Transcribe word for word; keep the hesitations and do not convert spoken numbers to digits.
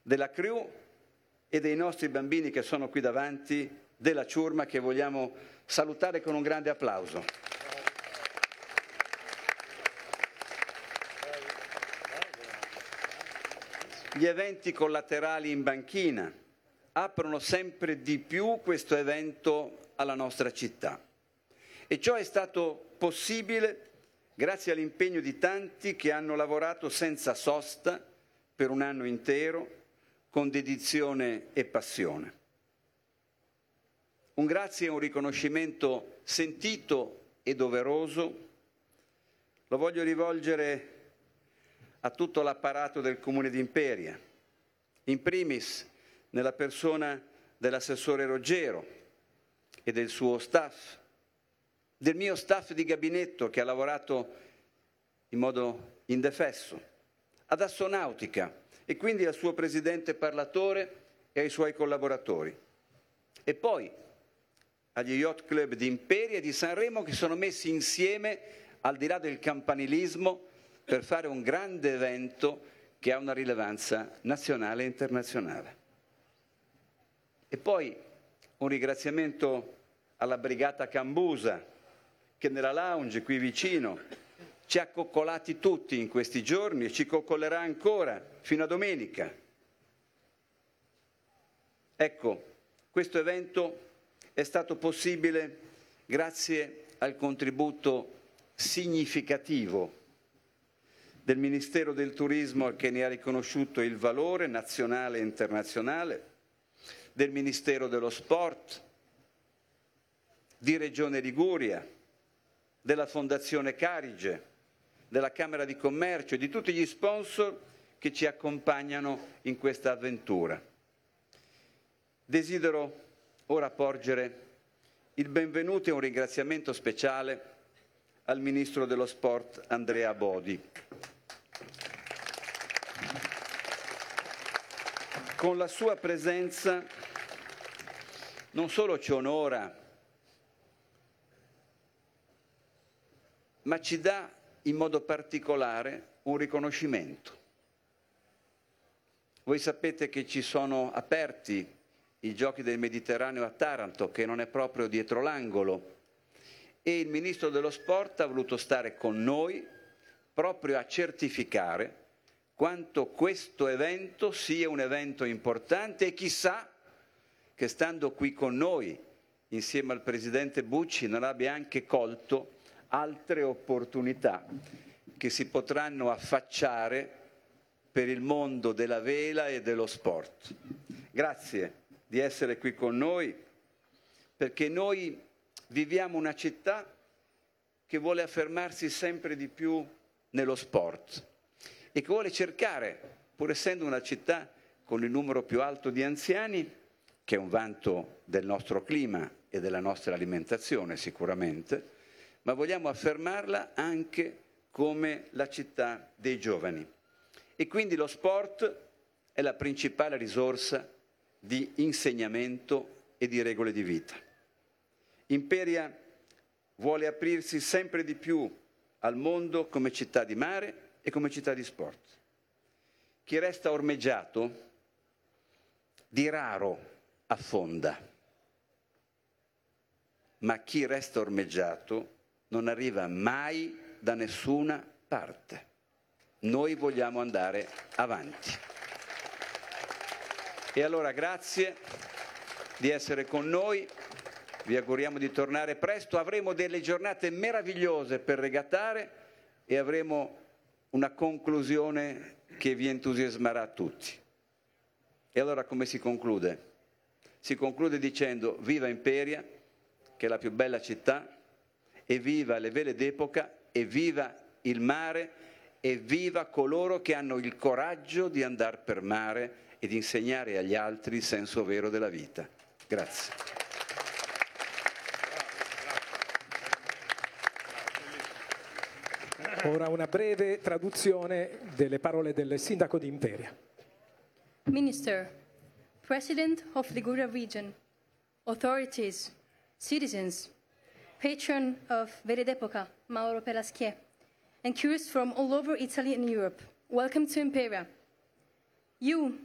della crew e dei nostri bambini che sono qui davanti, della ciurma, che vogliamo salutare con un grande applauso. Gli eventi collaterali in banchina aprono sempre di più questo evento alla nostra città. E ciò è stato possibile grazie all'impegno di tanti che hanno lavorato senza sosta per un anno intero, con dedizione e passione. Un grazie e un riconoscimento sentito e doveroso lo voglio rivolgere a tutto l'apparato del Comune di Imperia, in primis nella persona dell'assessore Roggero e del suo staff, del mio staff di gabinetto che ha lavorato in modo indefesso, ad Assonautica e quindi al suo presidente parlatore e ai suoi collaboratori. E poi agli yacht club di Imperia e di Sanremo che sono messi insieme al di là del campanilismo per fare un grande evento che ha una rilevanza nazionale e internazionale. E poi un ringraziamento alla Brigata Cambusa che nella lounge qui vicino ci ha coccolati tutti in questi giorni e ci coccolerà ancora fino a domenica. Ecco, questo evento è stato possibile grazie al contributo significativo del Ministero del Turismo, che ne ha riconosciuto il valore nazionale e internazionale, del Ministero dello Sport, di Regione Liguria, della Fondazione Carige, della Camera di Commercio e di tutti gli sponsor che ci accompagnano in questa avventura. Desidero ora porgere il benvenuto e un ringraziamento speciale al Ministro dello Sport Andrea Bodi. Con la sua presenza non solo ci onora, ma ci dà in modo particolare un riconoscimento. Voi sapete che ci sono aperti i Giochi del Mediterraneo a Taranto, che non è proprio dietro l'angolo, e il Ministro dello Sport ha voluto stare con noi proprio a certificare quanto questo evento sia un evento importante e chissà che stando qui con noi, insieme al Presidente Bucci, non abbia anche colto altre opportunità che si potranno affacciare per il mondo della vela e dello sport. Grazie di essere qui con noi, perché noi viviamo una città che vuole affermarsi sempre di più nello sport e che vuole cercare, pur essendo una città con il numero più alto di anziani, che è un vanto del nostro clima e della nostra alimentazione sicuramente, ma vogliamo affermarla anche come la città dei giovani. E quindi lo sport è la principale risorsa di insegnamento e di regole di vita. Imperia vuole aprirsi sempre di più al mondo come città di mare e come città di sport. Chi resta ormeggiato di raro affonda, ma chi resta ormeggiato non arriva mai da nessuna parte. Noi vogliamo andare avanti. E allora grazie di essere con noi, vi auguriamo di tornare presto, avremo delle giornate meravigliose per regattare e avremo una conclusione che vi entusiasmerà tutti. E allora come si conclude? Si conclude dicendo viva Imperia, che è la più bella città, e viva le vele d'epoca, e viva il mare, e viva coloro che hanno il coraggio di andare per mare e di insegnare agli altri il senso vero della vita. Grazie. Ora una breve traduzione delle parole del sindaco di Imperia. Minister, President of Liguria Region, authorities, citizens, patron of Vele d'Epoca, Mauro Pelasquier, and curious from all over Italy and Europe, welcome to Imperia. You